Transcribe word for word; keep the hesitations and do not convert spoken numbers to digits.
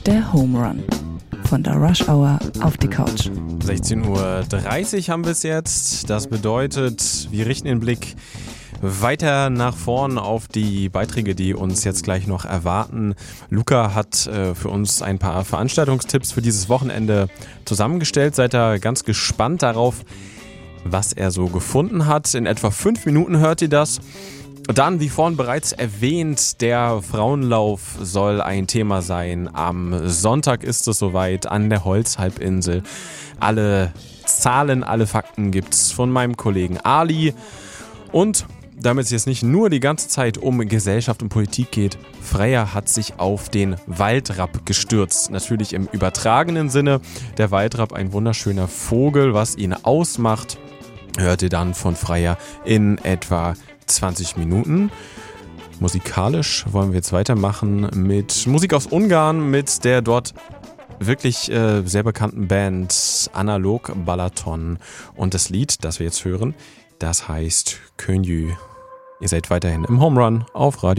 Der Home Run. Von der Rush Hour auf die Couch. sechzehn Uhr dreißig haben wir es jetzt. Das bedeutet, wir richten den Blick weiter nach vorn auf die Beiträge, die uns jetzt gleich noch erwarten. Luca hat äh, für uns ein paar Veranstaltungstipps für dieses Wochenende zusammengestellt. Seid ihr ganz gespannt darauf, was er so gefunden hat. In etwa fünf Minuten hört ihr das. Dann, wie vorhin bereits erwähnt, der Frauenlauf soll ein Thema sein. Am Sonntag ist es soweit an der Holzhalbinsel. Alle Zahlen, alle Fakten gibt's von meinem Kollegen Ali. Und damit es jetzt nicht nur die ganze Zeit um Gesellschaft und Politik geht, Freya hat sich auf den Waldrapp gestürzt. Natürlich im übertragenen Sinne. Der Waldrapp, ein wunderschöner Vogel, was ihn ausmacht, hört ihr dann von Freya in etwa zwanzig Minuten. Musikalisch wollen wir jetzt weitermachen mit Musik aus Ungarn, mit der dort wirklich äh, sehr bekannten Band Analog Balaton. Und das Lied, das wir jetzt hören, das heißt Könjü. Ihr seid weiterhin im Home Run auf Radio